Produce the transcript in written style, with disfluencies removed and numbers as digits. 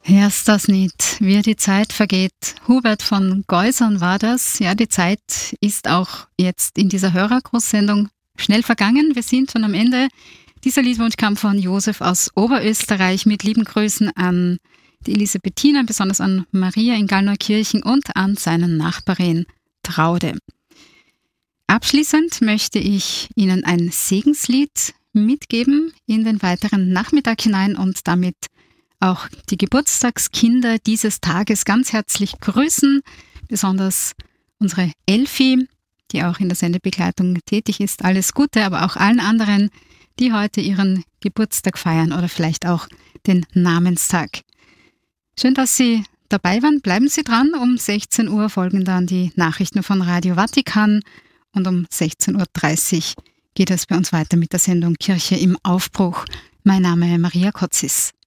Hörst das nicht, wie die Zeit vergeht. Hubert von Geusern war das. Ja, die Zeit ist auch jetzt in dieser Hörergrußsendung schnell vergangen. Wir sind schon am Ende. Dieser Liedwunsch kam von Josef aus Oberösterreich mit lieben Grüßen an die Elisabethina, besonders an Maria in Gallneukirchen und an seinen Nachbarin Traude. Abschließend möchte ich Ihnen ein Segenslied mitgeben in den weiteren Nachmittag hinein und damit auch die Geburtstagskinder dieses Tages ganz herzlich grüßen, besonders unsere Elfi, die auch in der Sendebegleitung tätig ist. Alles Gute, aber auch allen anderen, die heute ihren Geburtstag feiern oder vielleicht auch den Namenstag. Schön, dass Sie dabei waren. Bleiben Sie dran. Um 16 Uhr folgen dann die Nachrichten von Radio Vatikan und um 16.30 Uhr geht es bei uns weiter mit der Sendung Kirche im Aufbruch. Mein Name ist Maria Kotzis.